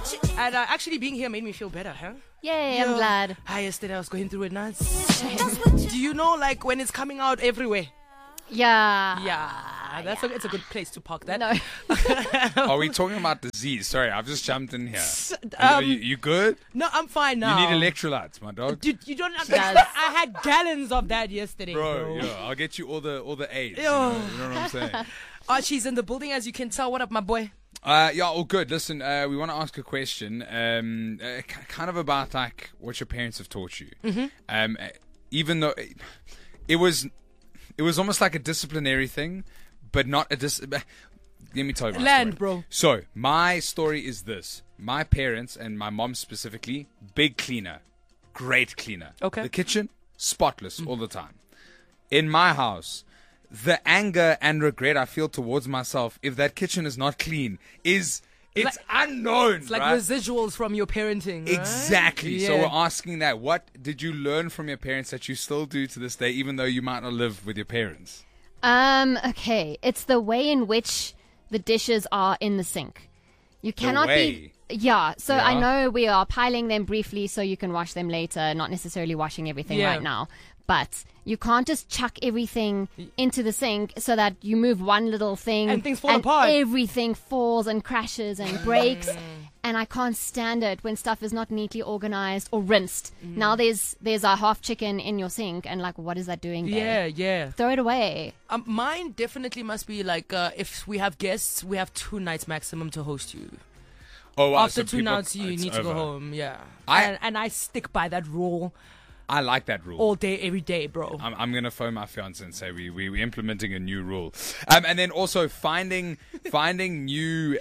And actually being here made me feel better, huh? Yay, I'm glad. Yesterday I was going through it nuts. Do you know, like, when it's coming out everywhere? Yeah. Yeah, it's a good place to park that. No. Are we talking about disease? Sorry, I've just jumped in here. You good? No, I'm fine now. You need electrolytes, my dog. Dude, you don't understand. I had gallons of that yesterday, bro. Bro, I'll get you all the aids. You Yo. know what I'm saying? Archie's in the building, as you can tell. What up, my boy? Yeah, all good. Listen, we want to ask a question, kind of about like what your parents have taught you. Even though it was almost like a disciplinary thing, but not a let me tell you my story. Bro. So my story is this: my parents and my mom specifically, big cleaner, great cleaner. Okay. The kitchen spotless all the time. In my house, the anger and regret I feel towards myself if that kitchen is not clean it's unknown. It's like right? residuals from your parenting, right? Exactly. Yeah. So we're asking that. What did you learn from your parents that you still do to this day, even though you might not live with your parents? Okay. It's the way in which the dishes are in the sink. You cannot be. Yeah. So I know we are piling them briefly so you can wash them later, not necessarily washing everything right now. But you can't just chuck everything into the sink so that you move one little thing and things fall apart. Everything falls and crashes and breaks. And I can't stand it when stuff is not neatly organized or rinsed. Now there's a half chicken in your sink, and like, what is that doing there? Yeah. Throw it away. Mine definitely must be like, if we have guests, we have 2 nights maximum to host you. Oh, wow. After 2 nights, you need to go home. Yeah. And I stick by that rule. I like that rule. All day, every day, bro. I'm going to phone my fiance and say we're implementing a new rule. And then also finding new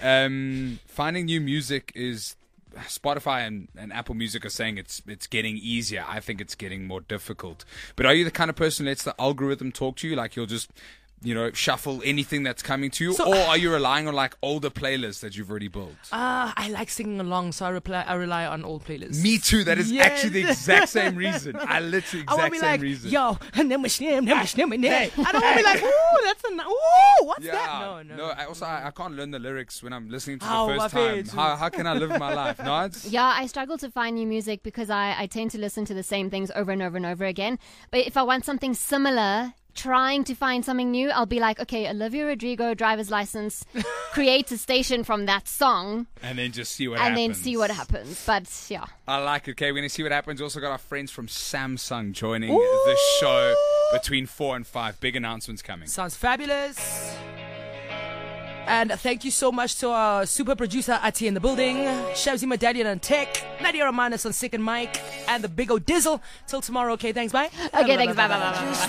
music is Spotify and Apple Music are saying it's getting easier. I think it's getting more difficult. But are you the kind of person that lets the algorithm talk to you? Like you'll just, shuffle anything that's coming to you? Or are you relying on like older playlists that you've already built? I like singing along, so I rely on old playlists. Me too. That is actually the exact same reason. I literally exact same reason. Yo, and then I don't want to be like, ooh, that's what's that? No. I can't learn the lyrics when I'm listening to the first time. How can I live my life? No, yeah, I struggle to find new music because I tend to listen to the same things over and over and over again. But if I want something similar, trying to find something new, I'll be like, okay, Olivia Rodrigo, driver's license, create a station from that song. And then just see what happens. But yeah. I like it. Okay, we're going to see what happens. We also got our friends from Samsung joining the show between 4 and 5. Big announcements coming. Sounds fabulous. And thank you so much to our super producer, Ati, in the building, Shabzi Medallion on tech, Nadia Romanis on second mic, and the big O Dizzle. Till tomorrow, okay? Thanks, bye. Okay, thanks, bye.